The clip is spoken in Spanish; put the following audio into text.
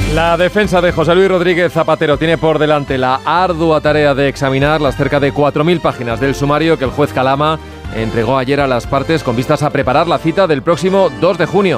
La defensa de José Luis Rodríguez Zapatero tiene por delante la ardua tarea de examinar las cerca de 4.000 páginas del sumario que el juez Calama entregó ayer a las partes con vistas a preparar la cita del próximo 2 de junio.